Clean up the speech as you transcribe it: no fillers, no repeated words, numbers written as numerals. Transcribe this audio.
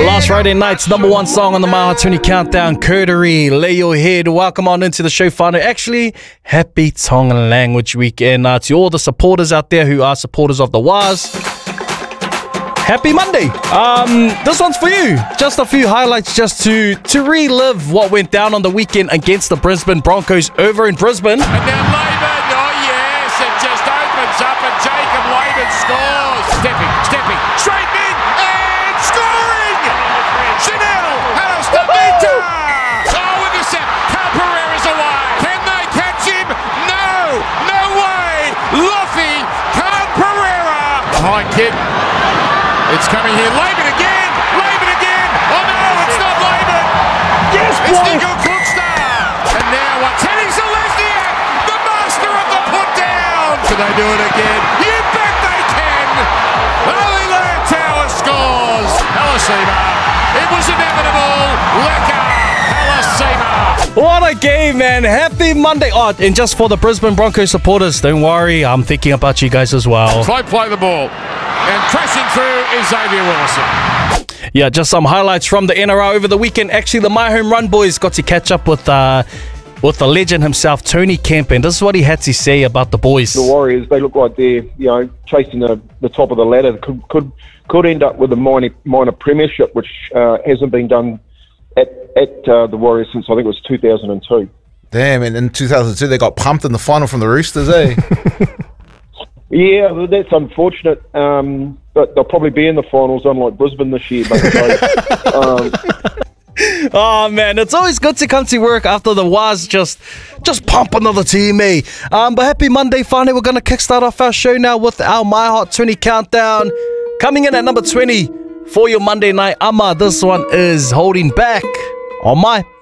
Last Friday night's #1 song on the My Heart 20 Countdown, Coterie, Lay Your Head. Welcome on into the show, whānau. Actually, happy Tongan Language Week. And to all the supporters out there who are supporters of the Waz, happy Monday. This one's for you. Just a few highlights just to relive what went down on the weekend against the Brisbane Broncos over in Brisbane. And now Laban, oh yes, it just opens up and Jacob Laban scores. Stepping, straight in and scoring! Chanel Halastamita! Oh, with the set, Cal Pereira's away. Can they catch him? No way! Luffy, Cal Pereira. High kick. It's coming here. Laban again! Oh no, it's not Laban! Yes, It's boy! Nico Krugstad! And now what? Teddy Zelezniak, the master of the put down! Can they do it again? You bet they can! Only Tower scores! Halasima! It was inevitable! Lecker! Halasima! What a game, man. Happy Monday. Oh, and just for the Brisbane Broncos supporters, don't worry. I'm thinking about you guys as well. Slow play the ball. And crashing through is Xavier Wilson. Yeah, just some highlights from the NRL over the weekend. Actually, the My Home Run boys got to catch up with the legend himself, Tony Kemp, and this is what he had to say about the boys. The Warriors, they look like they're chasing the top of the ladder. Could end up with a minor premiership, which hasn't been done at the Warriors since I think it was 2002. Damn, and in 2002 they got pumped in the final from the Roosters, eh? Yeah, well, that's unfortunate. But they'll probably be in the finals, unlike Brisbane this year. But, Oh man, it's always good to come to work after the Waz just pump another team, eh? But happy Monday, whānau. We're gonna kickstart off our show now with our My Heart 20 Countdown. Coming in at number 20 for your Monday night ama. This one is Holding Back on my